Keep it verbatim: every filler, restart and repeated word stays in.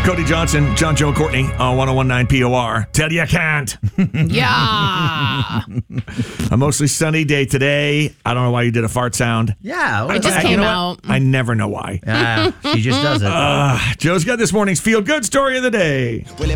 Cody Johnson, John Joe Courtney on one oh one point nine P O R. Tell you I can't. Yeah. A mostly sunny day today. I don't know why you did a fart sound. Yeah. It just I- came you know out. what? I never know why. Yeah, she just does it. Uh, Joe's got this morning's feel good story of the day.